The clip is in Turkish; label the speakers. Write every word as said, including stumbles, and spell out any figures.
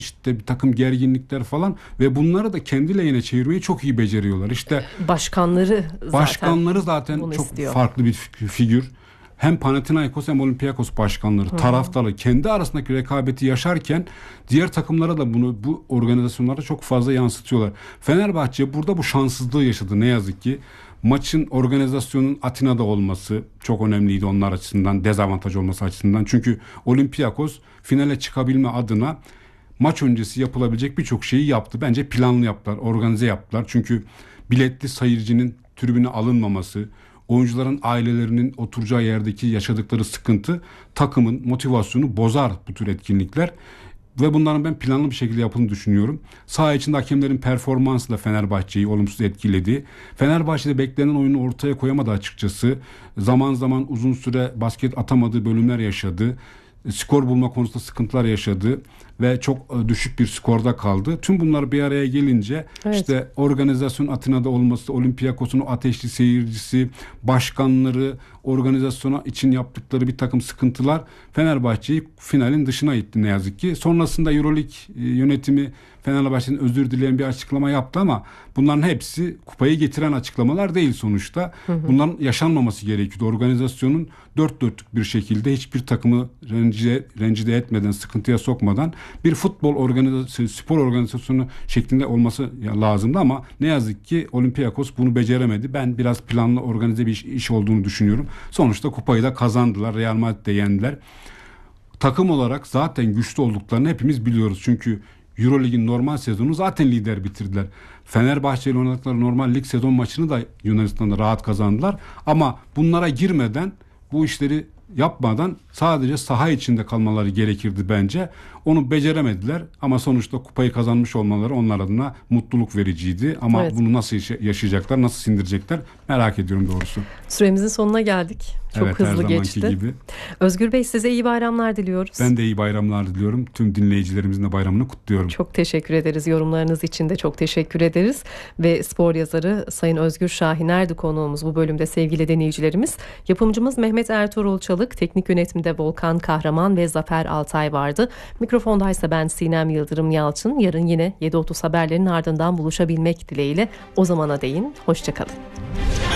Speaker 1: işte bir takım gerginlikler falan ve bunları da kendi lehine çevirmeyi çok iyi beceriyorlar. İşte
Speaker 2: başkanları zaten
Speaker 1: başkanları zaten çok
Speaker 2: istiyor.
Speaker 1: farklı bir figür. Hem Panathinaikos hem Olympiakos başkanları,
Speaker 2: Hı.
Speaker 1: taraftarı kendi arasındaki rekabeti yaşarken diğer takımlara da bunu bu organizasyonlara çok fazla yansıtıyorlar. Fenerbahçe burada bu şanssızlığı yaşadı ne yazık ki. Maçın organizasyonun Atina'da olması çok önemliydi onlar açısından, dezavantaj olması açısından. Çünkü Olympiakos finale çıkabilme adına maç öncesi yapılabilecek birçok şeyi yaptı. Bence planlı yaptılar, organize yaptılar. Çünkü biletli seyircinin tribüne alınmaması, oyuncuların ailelerinin oturacağı yerdeki yaşadıkları sıkıntı takımın motivasyonu bozar bu tür etkinlikler. Ve bunların ben planlı bir şekilde yapıldığını düşünüyorum. Saha içinde hakemlerin performansı da Fenerbahçe'yi olumsuz etkiledi. Fenerbahçe'de beklenen oyunu ortaya koyamadı açıkçası. Zaman zaman uzun süre basket atamadığı bölümler yaşadı. Skor bulma konusunda sıkıntılar yaşadı ve çok düşük bir skorda kaldı. Tüm bunlar bir araya gelince evet. işte organizasyon Atina'da olması, Olympiakos'un o ateşli seyircisi, başkanları, organizasyona için yaptıkları bir takım sıkıntılar Fenerbahçe'yi finalin dışına itti ne yazık ki. Sonrasında Euroleague yönetimi Fenerbahçe'nin özür dileyen bir açıklama yaptı ama bunların hepsi kupayı getiren açıklamalar değil sonuçta. Hı hı. Bunların yaşanmaması gerekiyordu. Organizasyonun dört dörtlük bir şekilde hiçbir takımı rencide, rencide etmeden, sıkıntıya sokmadan bir futbol organizasyonu, spor organizasyonu şeklinde olması lazımdı ama ne yazık ki Olympiakos bunu beceremedi. Ben biraz planlı, organize bir iş, iş olduğunu düşünüyorum. Sonuçta kupayı da kazandılar. Real Madrid'de yendiler. Takım olarak zaten güçlü olduklarını hepimiz biliyoruz. Çünkü Euroleague'in normal sezonu zaten lider bitirdiler. Fenerbahçe ile oynadıkları normal lig sezon maçını da Yunanistan'da rahat kazandılar. Ama bunlara girmeden, bu işleri yapmadan sadece saha içinde kalmaları gerekirdi bence. Onu beceremediler ama sonuçta kupayı kazanmış olmaları onlar adına mutluluk vericiydi. Ama evet. bunu nasıl yaşayacaklar, nasıl sindirecekler merak ediyorum doğrusu.
Speaker 2: Süremizin sonuna geldik. Çok
Speaker 1: evet,
Speaker 2: hızlı geçti. Gibi. Özgür Bey, size iyi bayramlar diliyoruz.
Speaker 1: Ben de iyi bayramlar diliyorum. Tüm dinleyicilerimizin de bayramını kutluyorum.
Speaker 2: Çok teşekkür ederiz. Yorumlarınız için de çok teşekkür ederiz. Ve spor yazarı Sayın Özgür Şahiner'di konuğumuz bu bölümde sevgili dinleyicilerimiz. Yapımcımız Mehmet Ertuğrul Çalık, teknik yönetimde Volkan Kahraman ve Zafer Altay vardı. Mikrofondaysa ben Sinem Yıldırım Yalçın. Yarın yine yedi otuz haberlerin ardından buluşabilmek dileğiyle. O zamana değin. Hoşçakalın.